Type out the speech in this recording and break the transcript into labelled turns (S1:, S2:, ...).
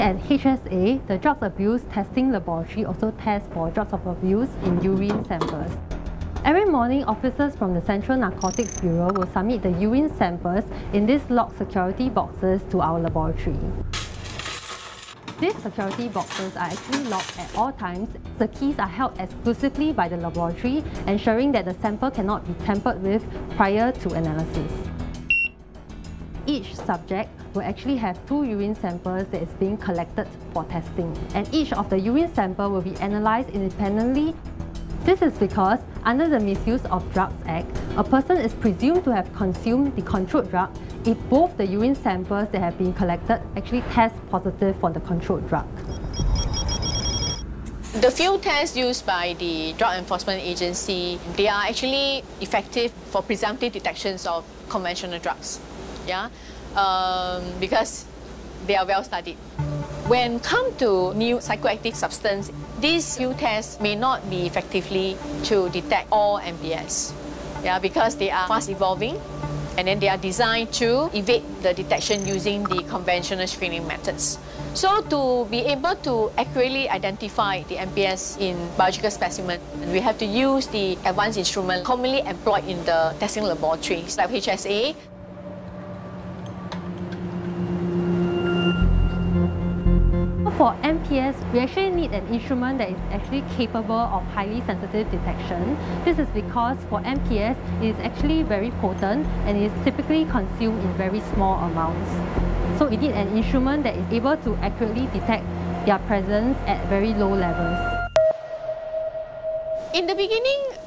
S1: at HSA, the Drugs Abuse Testing Laboratory also tests for drugs of abuse in urine samples. Every morning, officers from the Central Narcotics Bureau will submit the urine samples in these locked security boxes to our laboratory. These security boxes are actually locked at all times. The keys are held exclusively by the laboratory, ensuring that the sample cannot be tampered with prior to analysis. Each subject will actually have 2 urine samples that is being collected for testing, and each of the urine sample will be analysed independently. This is because, under the Misuse of Drugs Act, a person is presumed to have consumed the controlled drug if both the urine samples that have been collected actually test positive for the controlled drug.
S2: The field tests used by the Drug Enforcement Agency, they are actually effective for presumptive detections of conventional drugs, because they are well studied. When come to new psychoactive substance, these field tests may not be effectively to detect all MPS, because they are fast evolving, and then they are designed to evade the detection using the conventional screening methods. So to be able to accurately identify the MPS in biological specimen, we have to use the advanced instrument commonly employed in the testing laboratories like HSA.
S1: For MPS, we actually need an instrument that is actually capable of highly sensitive detection. This is because for MPS, it is actually very potent and it is typically consumed in very small amounts. So we need an instrument that is able to accurately detect their presence at very low levels.
S2: In the beginning,